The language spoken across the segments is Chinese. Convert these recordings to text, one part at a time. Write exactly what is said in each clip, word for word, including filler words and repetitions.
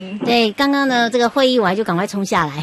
对，刚刚呢这个会议我还就赶快冲下来，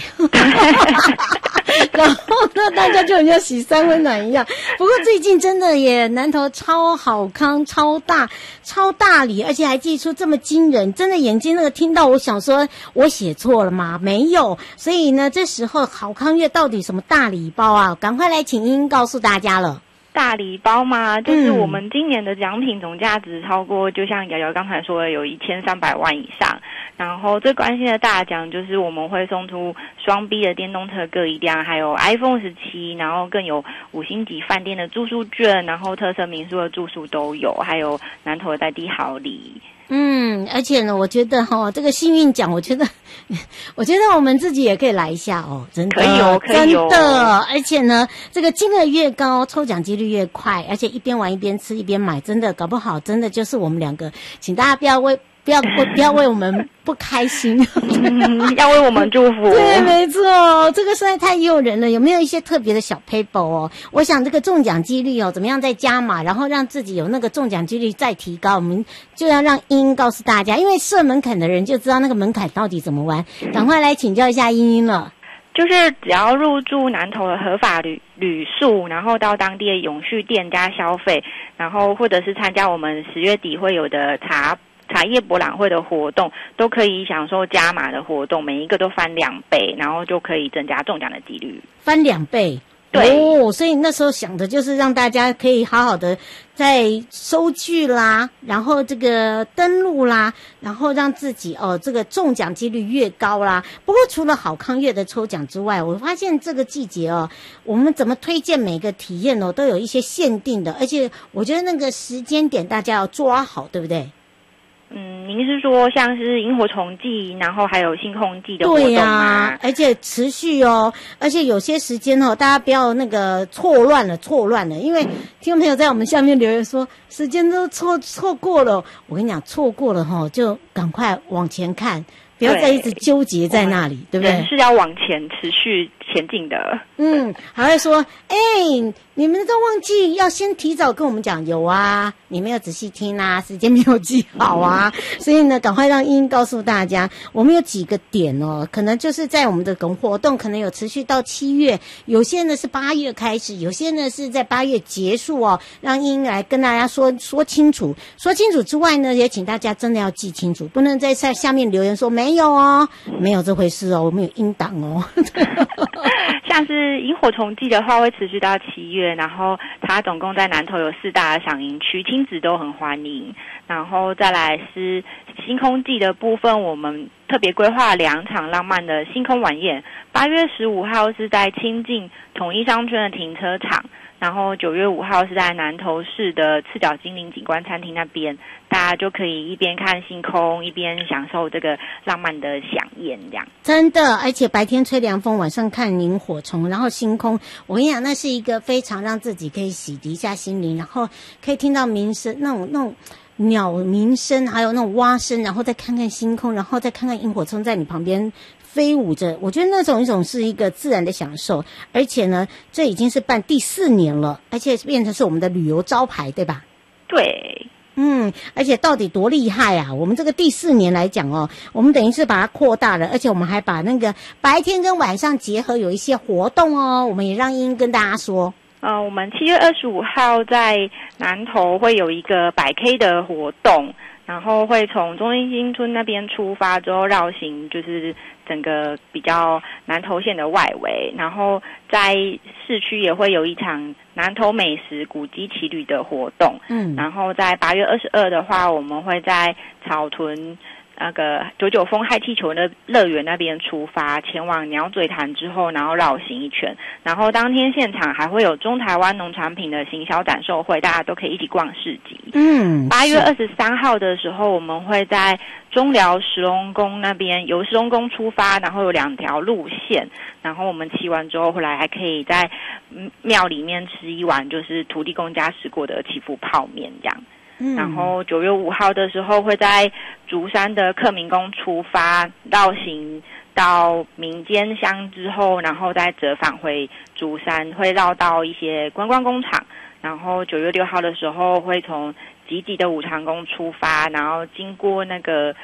然后呢大家就很像洗三温暖一样。不过最近真的也南投超好康、超大、超大礼，而且还寄出这么惊人，真的眼睛那个听到，我想说我写错了吗？没有。所以呢，这时候好康月到底什么大礼包啊？赶快来请英告诉大家了。 大礼包嘛，就是我们今年的奖品总价值超过，就像瑶瑶刚才说的，有一千三百万以上。然后最关心的大奖就是我们会送出双 B 的电动车各一辆，还有 iPhone 十七，然后更有五星级饭店的住宿券，然后特色民宿的住宿都有，还有南投的在地好礼。 嗯，而且呢，我觉得哈、哦，这个幸运奖，我觉得，我觉得我们自己也可以来一下哦，真的， 可以哦，可以哦， 真的，而且呢，这个金额越高，抽奖几率越快，而且一边玩一边吃一边买，真的搞不好，真的就是我们两个，请大家不要为。不要不要为我们不开心、 嗯，要为我们祝福。 对，没错，这个实在太诱人了。有没有一些特别的小 paper 哦？我想这个中奖几率哦，怎么样再加码，然后让自己有那个中奖几率再提高，我们就要让英英告诉大家，因为设门槛的人就知道那个门槛到底怎么玩。赶快来请教一下英英了。 就是只要入住南投的合法旅旅宿，然后到当地的永续店家消费，然后或者是参加我们十月底会有的茶。茶叶博览会的活动都可以享受加码的活动，每一个都翻两倍，然后就可以增加中奖的几率。 翻两倍， 对哦，所以那时候想的就是让大家可以好好的在收据啦，然后这个登录啦，然后让自己哦这个中奖几率越高啦。不过除了好康月的抽奖之外，我发现这个季节哦，我们怎么推荐每个体验哦都有一些限定的，而且我觉得那个时间点大家要抓好，对不对？ 嗯，您是说像是萤火虫季，然后还有星空季的活动吗？ 对啊，而且持续哦，而且有些时间哦，大家不要那个错乱了，错乱了，因为听众朋友在我们下面留言说时间都错错过了，我跟你讲，错过了哈、哦，就赶快往前看，不要再一直纠结在那里，对不对？ 人是要往前持续前进的。 嗯，还会说，哎、欸，你们都忘记要先提早跟我们讲，有啊，你没有仔细听啊，时间没有记好啊，所以呢，赶快让英英告诉大家，我们有几个点哦，可能就是在我们的活动可能有持续到七月，有些呢是八月开始，有些呢是在八月结束哦，让英英来跟大家说说清楚，说清楚之外呢，也请大家真的要记清楚，不能在下面留言说没有哦，没有这回事哦，我们有音档哦。 像是萤火虫季的话，会持续到七月，然后它总共在南投有四大的赏萤区，亲子都很欢迎。然后再来是星空季的部分，我们特别规划两场浪漫的星空晚宴。八月十五号是在清境统一商圈的停车场，然后九月五号是在南投市的赤脚精灵景观餐厅那边，大家就可以一边看星空，一边享受这个浪漫的飨宴，这样。 真的，而且白天吹凉风，晚上看萤火虫，然后星空，我跟你讲，那是一个非常让自己可以洗涤一下心灵，然后可以听到鸣声，那种那种鸟鸣声，还有那种蛙声，然后再看看星空，然后再看看萤火虫在你旁边飞舞着，我觉得那种一种是一个自然的享受，而且呢，这已经是办第四年了，而且变成是我们的旅游招牌，对吧？ 对。 嗯，而且到底多厉害啊！我们这个第四年来讲哦，我们等于是把它扩大了，而且我们还把那个白天跟晚上结合，有一些活动哦。我们也让英英跟大家说， 呃，我们七月二十五号在南投会有一个百 K 的活动，然后会从中英新村那边出发之后绕行，就是整个比较南投县的外围，然后在市区也会有一场南投美食古迹骑旅的活动。嗯，然后在八月二十二的话，我们会在草屯那个九九峰氦气球的乐园那边出发，前往鸟嘴潭之后，然后绕行一圈。然后当天现场还会有中台湾农产品的行销展售会，大家都可以一起逛市集。嗯，八月二十三号的时候，我们会在中寮石龙宫那边由石龙宫出发，然后有两条路线，然后我们骑完之后回来还可以在庙里面吃一碗就是土地公家吃过的祈福泡面这样。嗯，然后九月五号的时候会在竹山的克明宫出发，绕行到民间乡之后，然后再折返回竹山，会绕到一些观光工厂。然后九月六号的时候会从集集的武长宫出发，然后经过那个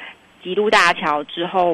吉路大桥之后，